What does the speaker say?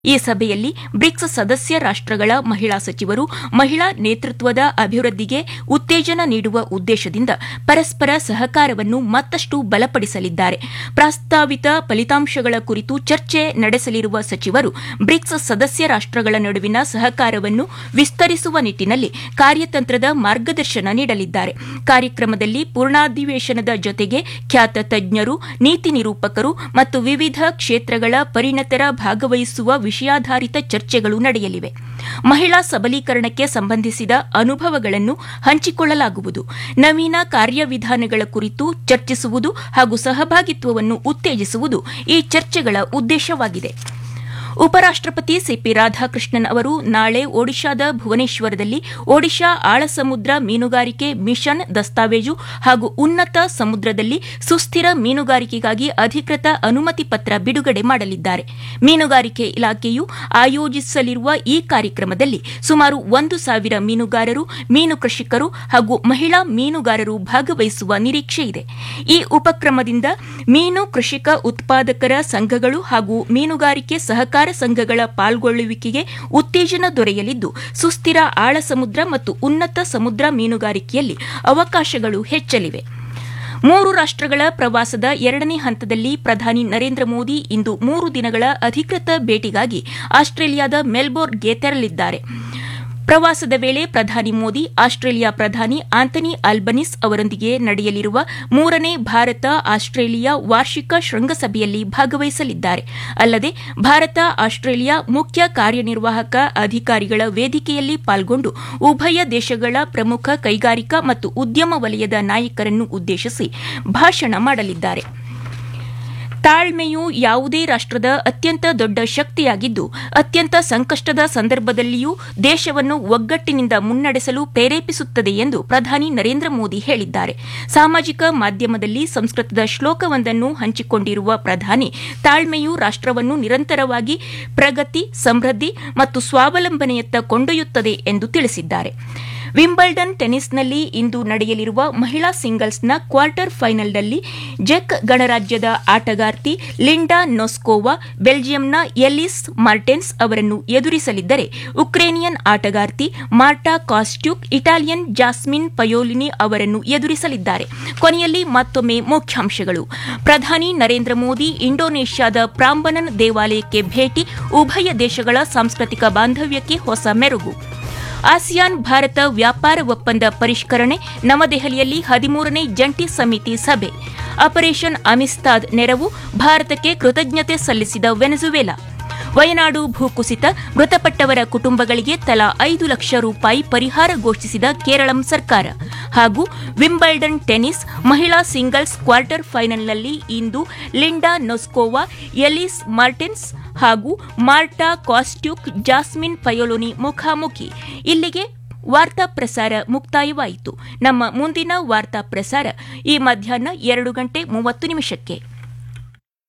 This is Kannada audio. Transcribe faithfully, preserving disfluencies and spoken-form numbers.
ಈ ಸಭೆಯಲ್ಲಿ ಬ್ರಿಕ್ಸ್ ಸದಸ್ಯ ರಾಷ್ಟಗಳ ಮಹಿಳಾ ಸಚಿವರು ಮಹಿಳಾ ನೇತೃತ್ವದ ಅಭಿವೃದ್ಧಿಗೆ ಉತ್ತೇಜನ ನೀಡುವ ಉದ್ದೇಶದಿಂದ ಪರಸ್ಪರ ಸಹಕಾರವನ್ನು ಮತ್ತಷ್ಟು ಬಲಪಡಿಸಲಿದ್ದಾರೆ. ಪ್ರಸ್ತಾವಿತ ಫಲಿತಾಂಶಗಳ ಕುರಿತು ಚರ್ಚೆ ನಡೆಸಲಿರುವ ಸಚಿವರು ಬ್ರಿಕ್ಸ್ ಸದಸ್ಯ ರಾಷ್ಟಗಳ ನಡುವಿನ ಸಹಕಾರವನ್ನು ವಿಸ್ತರಿಸುವ ನಿಟ್ಟಿನಲ್ಲಿ ಕಾರ್ಯತಂತ್ರದ ಮಾರ್ಗದರ್ಶನ ನೀಡಲಿದ್ದಾರೆ. ಕಾರ್ಯಕ್ರಮದಲ್ಲಿ ಪೂರ್ಣಾಧಿವೇಶನದ ಜೊತೆಗೆ ಖ್ಯಾತ ತಜ್ಞರು, ನೀತಿ ನಿರೂಪಕರು ಮತ್ತು ವಿವಿಧ ಕ್ಷೇತ್ರಗಳ ಪರಿಣತರ ಭಾಗವಹಿಸುವ ವಿಷಯಾಧಾರಿತ ಚರ್ಚೆಗಳು ನಡೆಯಲಿವೆ. ಮಹಿಳಾ ಸಬಲೀಕರಣಕ್ಕೆ ಸಂಬಂಧಿಸಿದ ಅನುಭವಗಳನ್ನು ಹಂಚಿಕೊಳ್ಳಲಾಗುವುದು. ನವೀನ ಕಾರ್ಯವಿಧಾನಗಳ ಕುರಿತು ಚರ್ಚಿಸುವುದು ಹಾಗೂ ಸಹಭಾಗಿತ್ವವನ್ನು ಉತ್ತೇಜಿಸುವುದು ಈ ಚರ್ಚೆಗಳ ಉದ್ದೇಶವಾಗಿದೆ. ಉಪರಾಷ್ಟಪತಿ ಸಿಪಿ ರಾಧಾಕೃಷ್ಣನ್ ಅವರು ನಾಳೆ ಒಡಿಶಾದ ಭುವನೇಶ್ವರದಲ್ಲಿ ಒಡಿಶಾ ಆಳಸಮುದ್ರ ಮೀನುಗಾರಿಕೆ ಮಿಷನ್ ದಸ್ತಾವೇಜು ಹಾಗೂ ಉನ್ನತ ಸಮುದ್ರದಲ್ಲಿ ಸುಸ್ಥಿರ ಮೀನುಗಾರಿಕೆಗಾಗಿ ಅಧಿಕೃತ ಅನುಮತಿ ಪತ್ರ ಬಿಡುಗಡೆ ಮಾಡಲಿದ್ದಾರೆ. ಮೀನುಗಾರಿಕೆ ಇಲಾಖೆಯು ಆಯೋಜಿಸಲಿರುವ ಈ ಕಾರ್ಯಕ್ರಮದಲ್ಲಿ ಸುಮಾರು ಒಂದು ಸಾವಿರ ಮೀನುಗಾರರು, ಮೀನು ಕೃಷಿಕರು ಹಾಗೂ ಮಹಿಳಾ ಮೀನುಗಾರರು ಭಾಗವಹಿಸುವ ನಿರೀಕ್ಷೆಯಿದೆ. ಈ ಉಪಕ್ರಮದಿಂದ ಮೀನು ಕೃಷಿಕ ಉತ್ಪಾದಕರ ಸಂಘಗಳು ಹಾಗೂ ಮೀನುಗಾರಿಕೆ ಸಹಕಾರ ಸಂಘಗಳ ಪಾಲ್ಗೊಳ್ಳುವಿಕೆಗೆ ಉತ್ತೇಜನ ದೊರೆಯಲಿದ್ದು, ಸುಸ್ಥಿರ ಆಳ ಸಮುದ್ರ ಮತ್ತು ಉನ್ನತ ಸಮುದ್ರ ಮೀನುಗಾರಿಕೆಯಲ್ಲಿ ಅವಕಾಶಗಳು ಹೆಚ್ಚಲಿವೆ. ಮೂರು ರಾಷ್ಟಗಳ ಪ್ರವಾಸದ ಎರಡನೇ ಹಂತದಲ್ಲಿ ಪ್ರಧಾನಿ ನರೇಂದ್ರ ಮೋದಿ ಇಂದು ಮೂರು ದಿನಗಳ ಅಧಿಕೃತ ಭೇಟಿಗಾಗಿ ಆಸ್ಟ್ರೇಲಿಯಾದ ಮೆಲ್ಬೋರ್ನ್ಗೆ ತೆರಳಿದ್ದಾರೆ. ಪ್ರವಾಸದ ವೇಳೆ ಪ್ರಧಾನಿ ಮೋದಿ ಆಸ್ಟ್ರೇಲಿಯಾ ಪ್ರಧಾನಿ ಆಂಥನಿ ಆಲ್ಬನೀಸ್ ಅವರೊಂದಿಗೆ ನಡೆಯಲಿರುವ ಮೂರನೇ ಭಾರತ ಆಸ್ಟ್ರೇಲಿಯಾ ವಾರ್ಷಿಕ ಶೃಂಗಸಭೆಯಲ್ಲಿ ಭಾಗವಹಿಸಲಿದ್ದಾರೆ. ಅಲ್ಲದೆ ಭಾರತ ಆಸ್ಟ್ರೇಲಿಯಾ ಮುಖ್ಯ ಕಾರ್ಯನಿರ್ವಾಹಕ ಅಧಿಕಾರಿಗಳ ವೇದಿಕೆಯಲ್ಲಿ ಪಾಲ್ಗೊಂಡು ಉಭಯ ದೇಶಗಳ ಪ್ರಮುಖ ಕೈಗಾರಿಕಾ ಮತ್ತು ಉದ್ಯಮ ವಲಯದ ನಾಯಕರನ್ನು ಉದ್ದೇಶಿಸಿ ಭಾಷಣ ಮಾಡಲಿದ್ದಾರೆ. ತಾಳ್ಮೆಯು ಯಾವುದೇ ರಾಷ್ಟದ ಅತ್ಯಂತ ದೊಡ್ಡ ಶಕ್ತಿಯಾಗಿದ್ದು, ಅತ್ಯಂತ ಸಂಕಷ್ಟದ ಸಂದರ್ಭದಲ್ಲಿಯೂ ದೇಶವನ್ನು ಒಗ್ಗಟ್ಟಿನಿಂದ ಮುನ್ನಡೆಸಲು ಪ್ರೇರೇಪಿಸುತ್ತದೆ ಎಂದು ಪ್ರಧಾನಿ ನರೇಂದ್ರ ಮೋದಿ ಹೇಳಿದ್ದಾರೆ. ಸಾಮಾಜಿಕ ಮಾಧ್ಯಮದಲ್ಲಿ ಸಂಸ್ಕೃತದ ಶ್ಲೋಕವೊಂದನ್ನು ಹಂಚಿಕೊಂಡಿರುವ ಪ್ರಧಾನಿ, ತಾಳ್ಮೆಯು ರಾಷ್ಟವನ್ನು ನಿರಂತರವಾಗಿ ಪ್ರಗತಿ, ಸಮೃದ್ಧಿ ಮತ್ತು ಸ್ವಾವಲಂಬನೆಯತ್ತ ಕೊಂಡೊಯ್ಯುತ್ತದೆ ಎಂದು ತಿಳಿಸಿದ್ದಾರೆ. ವಿಂಬಲ್ಡನ್ ಟೆನಿಸ್ನಲ್ಲಿ ಇಂದು ನಡೆಯಲಿರುವ ಮಹಿಳಾ ಸಿಂಗಲ್ಸ್ನ ಕ್ವಾರ್ಟರ್ ಫೈನಲ್ನಲ್ಲಿ ಜೆಕ್ ಗಣರಾಜ್ಯದ ಆಟಗಾರ್ತಿ ಲಿಂಡಾ ನೋಸ್ಕೋವಾ ಬೆಲ್ಜಿಯಂನ ಎಲಿಸ್ ಮಾರ್ಟೆನ್ಸ್ ಅವರನ್ನು ಎದುರಿಸಲಿದ್ದರೆ, ಉಕ್ರೇನಿಯನ್ ಆಟಗಾರ್ತಿ ಮಾರ್ಟಾ ಕಾಸ್ಟ್ಯೂಕ್ ಇಟಾಲಿಯನ್ ಜಾಸ್ಮಿನ್ ಪಯೋಲಿನಿ ಅವರನ್ನು ಎದುರಿಸಲಿದ್ದಾರೆ. ಕೊನೆಯಲ್ಲಿ ಮತ್ತೊಮ್ಮೆ ಮುಖ್ಯಾಂಶಗಳು. ಪ್ರಧಾನಿ ನರೇಂದ್ರ ಮೋದಿ ಇಂಡೋನೇಷ್ಯಾದ ಪ್ರಾಂಬನನ್ ದೇವಾಲಯಕ್ಕೆ ಭೇಟಿ, ಉಭಯ ದೇಶಗಳ ಸಾಂಸ್ಕೃತಿಕ ಬಾಂಧವ್ಯಕ್ಕೆ ಹೊಸ ಮೆರುಗು. ಆಸಿಯಾನ್ ಭಾರತ ವ್ಯಾಪಾರ ಒಪ್ಪಂದ ಪರಿಷ್ಕರಣೆ, ನವದೆಹಲಿಯಲ್ಲಿ ಹದಿಮೂರನೇ ಜಂಟಿ ಸಮಿತಿ ಸಭೆ. ಆಪರೇಷನ್ ಅಮಿಸ್ತಾದ್ ನೆರವು, ಭಾರತಕ್ಕೆ ಕೃತಜ್ಞತೆ ಸಲ್ಲಿಸಿದ ವೆನೆಜುವೆಲಾ. ವಯನಾಡು ಭೂಕುಸಿತ, ಮೃತಪಟ್ಟವರ ಕುಟುಂಬಗಳಿಗೆ ತಲಾ ಐದು ಲಕ್ಷ ರೂಪಾಯಿ ಪರಿಹಾರ ಘೋಷಿಸಿದ ಕೇರಳಂ ಸರ್ಕಾರ. ಹಾಗೂ ವಿಂಬಲ್ಡನ್ ಟೆನಿಸ್ ಮಹಿಳಾ ಸಿಂಗಲ್ಸ್ ಕ್ವಾರ್ಟರ್ ಫೈನಲ್ನಲ್ಲಿ ಇಂದು ಲಿಂಡಾ ನೋಸ್ಕೋವಾ, ಎಲಿಸ್ ಮಾರ್ಟೆನ್ಸ್ ಹಾಗೂ ಮಾರ್ಟಾ ಕಾಸ್ಟ್ಯೂಕ್, ಜಾಸ್ಮಿನ್ ಪಯೋಲೋನಿ ಮುಖಾಮುಖಿ. ಇಲ್ಲಿಗೆ ವಾರ್ತಾ ಪ್ರಸಾರ ಮುಕ್ತಾಯವಾಯಿತು. ನಮ್ಮ ಮುಂದಿನ ವಾರ್ತಾ ಪ್ರಸಾರ ಈ ಮಧ್ಯಾಹ್ನ ಎರಡು ಗಂಟೆ ಮೂವತ್ತು ನಿಮಿಷಕ್ಕೆ.